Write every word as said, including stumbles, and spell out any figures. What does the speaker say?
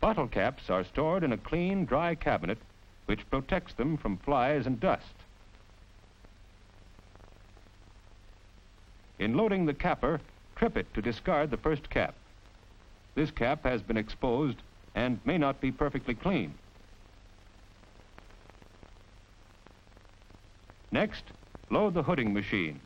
Bottle caps are stored in a clean, dry cabinet which protects them from flies and dust. In loading the capper, trip it to discard the first cap. This cap has been exposed and may not be perfectly clean. Next, load the hooding machine.